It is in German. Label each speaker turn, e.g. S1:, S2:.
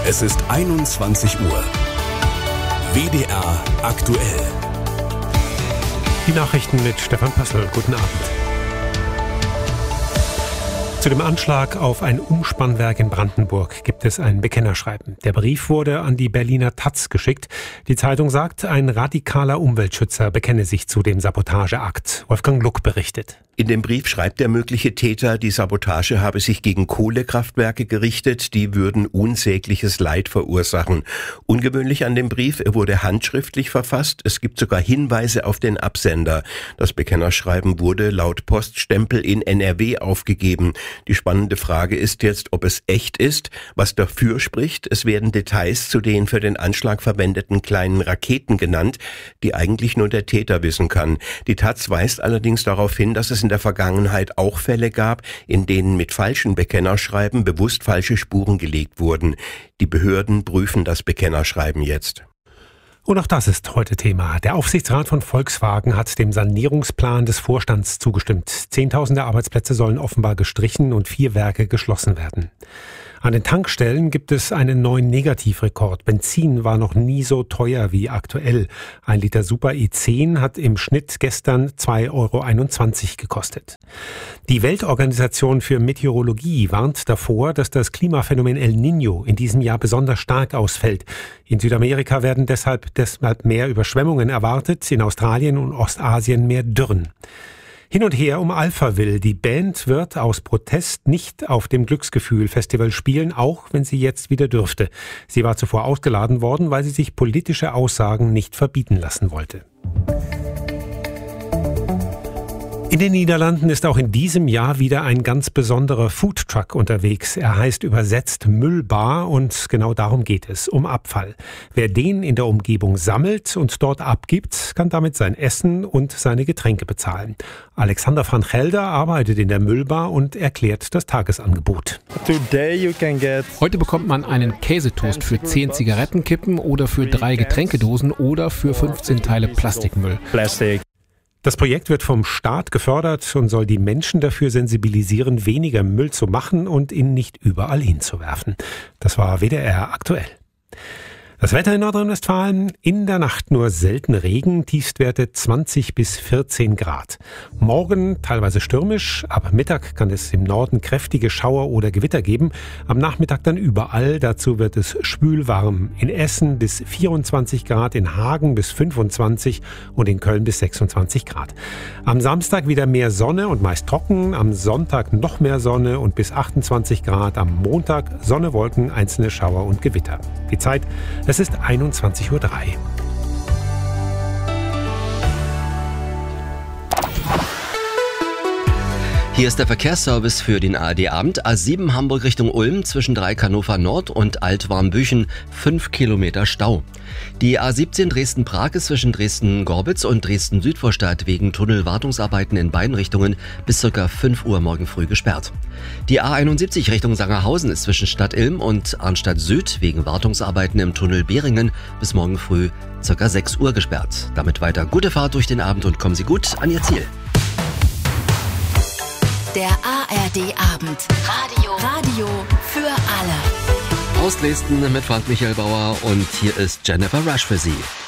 S1: Es ist 21 Uhr. WDR aktuell.
S2: Die Nachrichten mit Stefan Pössl. Guten Abend. Zu dem Anschlag auf ein Umspannwerk in Brandenburg gibt es ein Bekennerschreiben. Der Brief wurde an die Berliner taz geschickt. Die Zeitung sagt, ein radikaler Umweltschützer bekenne sich zu dem Sabotageakt. Wolfgang Luck berichtet.
S3: In dem Brief schreibt der mögliche Täter, die Sabotage habe sich gegen Kohlekraftwerke gerichtet, die würden unsägliches Leid verursachen. Ungewöhnlich an dem Brief, er wurde handschriftlich verfasst, es gibt sogar Hinweise auf den Absender. Das Bekennerschreiben wurde laut Poststempel in NRW aufgegeben. Die spannende Frage ist jetzt, ob es echt ist, was dafür spricht. Es werden Details zu den für den Anschlag verwendeten kleinen Raketen genannt, die eigentlich nur der Täter wissen kann. Die taz weist allerdings darauf hin, dass es in der Vergangenheit auch Fälle gab, in denen mit falschen Bekennerschreiben bewusst falsche Spuren gelegt wurden. Die Behörden prüfen das Bekennerschreiben jetzt.
S2: Und auch das ist heute Thema. Der Aufsichtsrat von Volkswagen hat dem Sanierungsplan des Vorstands zugestimmt. Zehntausende Arbeitsplätze sollen offenbar gestrichen und 4 Werke geschlossen werden. An den Tankstellen gibt es einen neuen Negativrekord. Benzin war noch nie so teuer wie aktuell. 1 Liter Super E10 hat im Schnitt gestern 2,21 € gekostet. Die Weltorganisation für Meteorologie warnt davor, dass das Klimaphänomen El Niño in diesem Jahr besonders stark ausfällt. In Südamerika werden deshalb mehr Überschwemmungen erwartet, in Australien und Ostasien mehr Dürren. Hin und her um Alphaville. Die Band wird aus Protest nicht auf dem Glücksgefühl-Festival spielen, auch wenn sie jetzt wieder dürfte. Sie war zuvor ausgeladen worden, weil sie sich politische Aussagen nicht verbieten lassen wollte. In den Niederlanden ist auch in diesem Jahr wieder ein ganz besonderer Foodtruck unterwegs. Er heißt übersetzt Müllbar und genau darum geht es, um Abfall. Wer den in der Umgebung sammelt und dort abgibt, kann damit sein Essen und seine Getränke bezahlen. Alexander van Gelder arbeitet in der Müllbar und erklärt das Tagesangebot.
S4: Heute bekommt man einen Käsetoast für 10 Zigarettenkippen oder für 3 Getränkedosen oder für 15 Teile Plastikmüll.
S2: Das Projekt wird vom Staat gefördert und soll die Menschen dafür sensibilisieren, weniger Müll zu machen und ihn nicht überall hinzuwerfen. Das war WDR aktuell. Das Wetter in Nordrhein-Westfalen, in der Nacht nur selten Regen, Tiefstwerte 20 bis 14 Grad. Morgen teilweise stürmisch, ab Mittag kann es im Norden kräftige Schauer oder Gewitter geben. Am Nachmittag dann überall, dazu wird es schwülwarm. In Essen bis 24 Grad, in Hagen bis 25 und in Köln bis 26 Grad. Am Samstag wieder mehr Sonne und meist trocken, am Sonntag noch mehr Sonne und bis 28 Grad. Am Montag Sonne, Wolken, einzelne Schauer und Gewitter. Die Zeit, es ist 21:03 Uhr.
S5: Hier ist der Verkehrsservice für den ARD-Abend. A7 Hamburg Richtung Ulm zwischen Dreieck-Hannover Nord und Altwarmbüchen 5 Kilometer Stau. Die A17 Dresden-Prag ist zwischen Dresden-Gorbitz und Dresden-Südvorstadt wegen Tunnelwartungsarbeiten in beiden Richtungen bis ca. 5 Uhr morgen früh gesperrt. Die A71 Richtung Sangerhausen ist zwischen Stadt Ilm und Arnstadt Süd wegen Wartungsarbeiten im Tunnel Behringen bis morgen früh ca. 6 Uhr gesperrt. Damit weiter gute Fahrt durch den Abend und kommen Sie gut an Ihr Ziel.
S6: Der ARD-Abend. Radio für alle.
S5: Aus Dresden mit Frank Michael Bauer und hier ist Jennifer Rush für Sie.